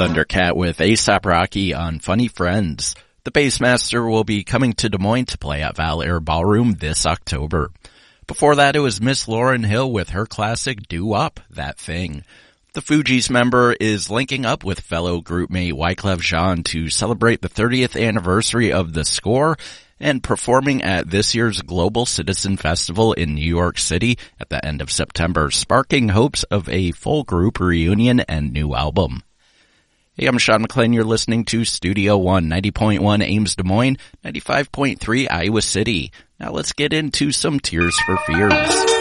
Thundercat with A$AP Rocky on Funny Friends. The Bassmaster will be coming to Des Moines to play at Val Air Ballroom this October. Before that, it was Miss Lauryn Hill with her classic Doo-Wop, That Thing. The Fugees member is linking up with fellow groupmate Wyclef Jean to celebrate the 30th anniversary of The Score and performing at this year's Global Citizen Festival in New York City at the end of September, sparking hopes of a full group reunion and new album. Hey, I'm Sean McLean. You're listening to Studio One, 90.1 Ames, Des Moines, 95.3 Iowa City. Now let's get into some Tears for Fears.